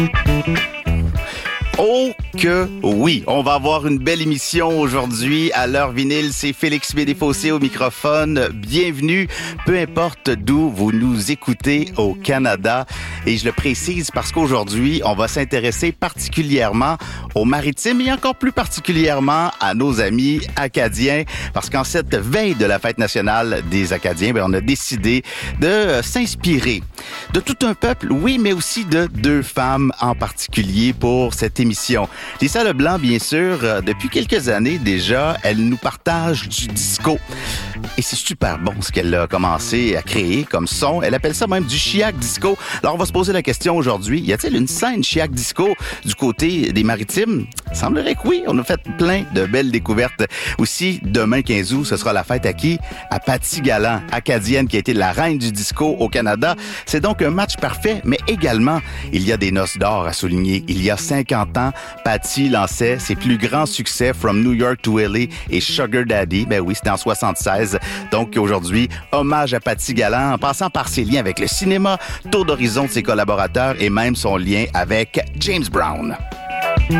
Oh que oui, on va avoir une belle émission aujourd'hui à l'heure vinyle. C'est Félix Bédéfossé au microphone. Bienvenue, peu importe d'où vous nous écoutez au Canada. Et je le précise parce qu'aujourd'hui, on va s'intéresser particulièrement aux maritimes et encore plus particulièrement à nos amis acadiens. Parce qu'en cette veille de la fête nationale des Acadiens, on a décidé de s'inspirer de tout un peuple, oui, mais aussi de deux femmes en particulier pour cette émission. Lisa Leblanc, bien sûr, depuis quelques années déjà, elle nous partage du disco. Et c'est super bon ce qu'elle a commencé à créer comme son. Elle appelle ça même du chiac disco. Alors, on va se poser la question aujourd'hui, y a-t-il une scène chiac disco du côté des Maritimes? Il semblerait que oui. On a fait plein de belles découvertes. Aussi, demain 15 août, ce sera la fête à qui? À Patty Galland, acadienne qui a été la reine du disco au Canada. C'est donc un match parfait, mais également, il y a des noces d'or à souligner. Il y a 50 ans, Patty lançait ses plus grands succès From New York to LA et Sugar Daddy. Ben oui, c'était en 76. Donc aujourd'hui, hommage à Patty Galland en passant par ses liens avec le cinéma, tour d'horizon de ses collaborateurs et même son lien avec James Brown.